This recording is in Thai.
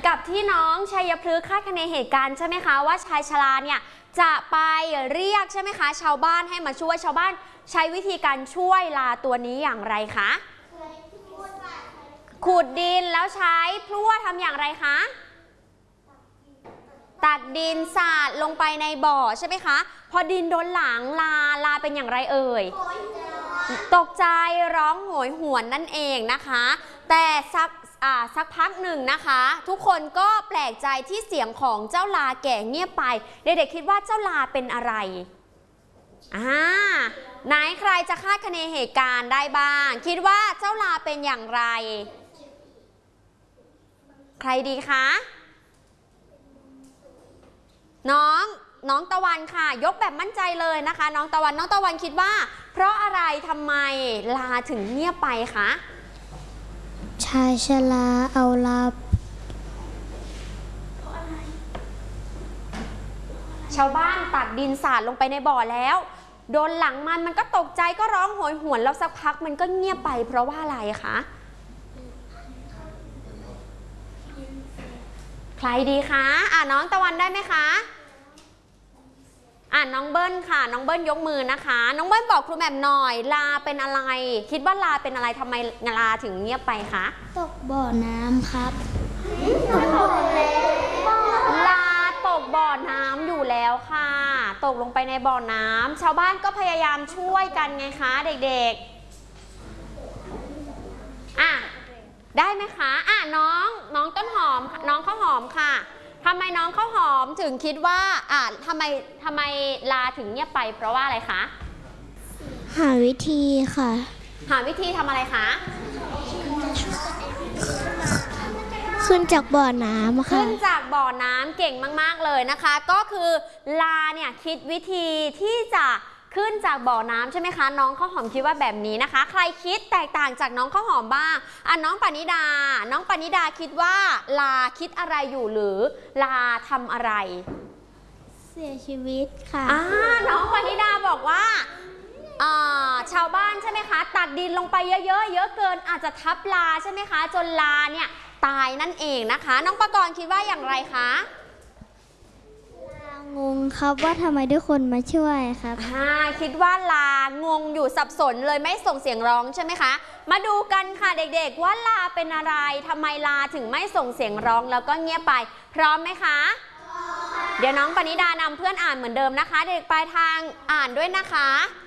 กับที่น้องชัยพฤกษ์คาดคะเนเหตุการณ์ใช่ไหมคะว่าชายชราเนี่ยจะไปเรียกใช่ไหมคะชาวบ้านให้มาช่วยชาวบ้านใช้วิธีการช่วยลาตัวนี้อย่างไรคะขุดดินแล้วใช้พลั่วทำอย่างไรคะตักดินสาดลงไปในบ่อใช่ไหมคะพอดินโดนหลังลาเป็นอย่างไรเอ่ยตกใจร้องโหยหวนนั่นเองนะคะแต่สักพักหนึ่งนะคะทุกคนก็แปลกใจที่เสียงของเจ้าลาแก่เงียบไปเด็กๆคิดว่าเจ้าลาเป็นอะไรไหนใครจะคาดคะเนเหตุการณ์ได้บ้างคิดว่าเจ้าลาเป็นอย่างไรใครดีคะน้องตะวันค่ะยกแบบมั่นใจเลยนะคะน้องตะวันคิดว่าเพราะอะไรทำไมลาถึงเงียบไปคะชายชราเอาลาชาวบ้านตักดินสาดลงไปในบ่อแล้วโดนหลังมันก็ตกใจก็ร้องโหยหวนแล้วสักพักมันก็เงียบไปเพราะว่าอะไรคะใครดีคะน้องตะวันได้ไหมคะน้องเบิ้ลค่ะน้องเบิ้ลยกมือนะคะน้องเบิ้ลบอกครูแหม่มหน่อยลาเป็นอะไรคิดว่าลาเป็นอะไรทำไมลาถึงเงียบไปคะตกบ่อน้ำครับลาตกบ่อน้ำอยู่แล้วค่ะตกลงไปในบ่อน้ำชาวบ้านก็พยายามช่วยกันไงคะเด็กๆได้ไหมคะน้องต้นหอมน้องข้าวหอมค่ะทำไมน้องข้าวหอมถึงคิดว่าทำไมลาถึงเงียบไปเพราะว่าอะไรคะหาวิธีค่ะหาวิธีทำอะไรคะขึ้นจากบ่อน้ำค่ะขึ้นจากบ่อน้ำเก่งมากๆเลยนะคะก็คือลาเนี่ยคิดวิธีที่จะขึ้นจากบ่อน้ำใช่ไหมคะน้องข้าวหอมคิดว่าแบบนี้นะคะใครคิดแตกต่างจากน้องข้าวหอมบ้างน้องปณิดาคิดว่าลาคิดอะไรอยู่หรือลาทำอะไรเสียชีวิตค่ะน้องปณิดาบอกว่าชาวบ้านใช่ไหมคะตักดินลงไปเยอะเกินอาจจะทับลาใช่ไหมคะจนลาเนี่ยตายนั่นเองนะคะน้องปกรณ์คิดว่าอย่างไรคะงงครับว่าทำไมทุกคนมาช่วยครับคิดว่าลางงอยู่สับสนเลยไม่ส่งเสียงร้องใช่ไหมคะมาดูกันค่ะเด็กๆว่าลาเป็นอะไรทำไมลาถึงไม่ส่งเสียงร้องแล้วก็เงียบไปพร้อมไหมคะเดี๋ยวน้องปณิดานำเพื่อนอ่านเหมือนเดิมนะคะเด็กปลายทางอ่านด้วยนะคะ